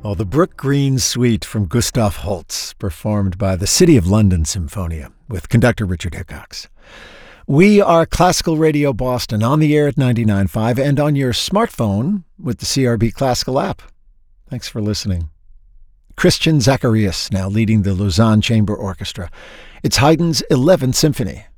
Oh, the Brook Green Suite from Gustav Holst, performed by the City of London Symphonia with conductor Richard Hickox. We are Classical Radio Boston, on the air at 99.5 and on your smartphone with the CRB Classical app. Thanks for listening. Christian Zacharias now leading the Lausanne Chamber Orchestra. It's Haydn's 11th Symphony.